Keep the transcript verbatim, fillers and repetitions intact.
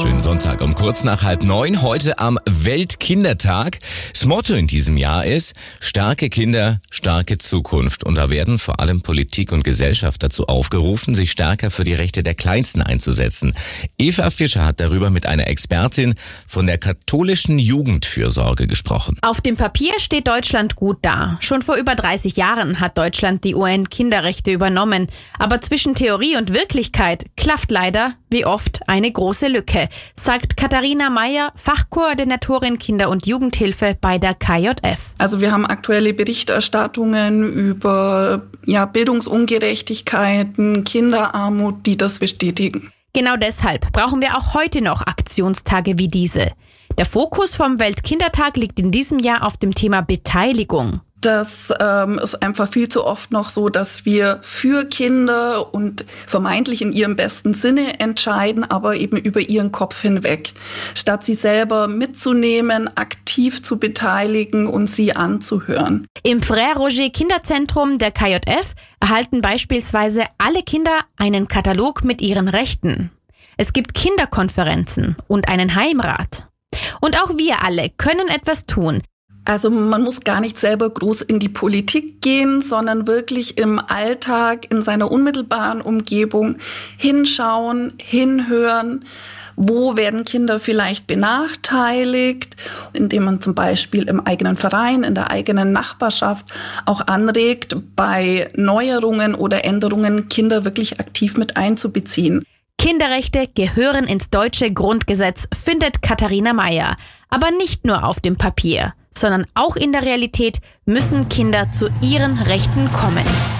wunderschönen Sonntag um kurz nach halb neun, heute am Weltkindertag. Das Motto in diesem Jahr ist: starke Kinder, starke Zukunft. Und da werden vor allem Politik und Gesellschaft dazu aufgerufen, sich stärker für die Rechte der Kleinsten einzusetzen. Eva Fischer hat darüber mit einer Expertin von der katholischen Jugendfürsorge gesprochen. Auf dem Papier steht Deutschland gut da. Schon vor über dreißig Jahren hat Deutschland die U N-Kinderrechte übernommen. Aber zwischen Theorie und Wirklichkeit klafft leider, wie oft, eine große Lücke, sagt Katharina Meyer, Fachkoordinatorin Kinder- und Jugendhilfe bei der K J F. Also wir haben aktuelle Berichterstattungen über ja, Bildungsungerechtigkeiten, Kinderarmut, die das bestätigen. Genau deshalb brauchen wir auch heute noch Aktionstage wie diese. Der Fokus vom Weltkindertag liegt in diesem Jahr auf dem Thema Beteiligung. Das ähm, ist einfach viel zu oft noch so, dass wir für Kinder und vermeintlich in ihrem besten Sinne entscheiden, aber eben über ihren Kopf hinweg. Statt sie selber mitzunehmen, aktiv zu beteiligen und sie anzuhören. Im Frère Roger Kinderzentrum der K J F erhalten beispielsweise alle Kinder einen Katalog mit ihren Rechten. Es gibt Kinderkonferenzen und einen Heimrat. Und auch wir alle können etwas tun. Also man muss gar nicht selber groß in die Politik gehen, sondern wirklich im Alltag, in seiner unmittelbaren Umgebung hinschauen, hinhören. Wo werden Kinder vielleicht benachteiligt, indem man zum Beispiel im eigenen Verein, in der eigenen Nachbarschaft auch anregt, bei Neuerungen oder Änderungen Kinder wirklich aktiv mit einzubeziehen. Kinderrechte gehören ins deutsche Grundgesetz, findet Katharina Meyer. Aber nicht nur auf dem Papier, sondern auch in der Realität müssen Kinder zu ihren Rechten kommen.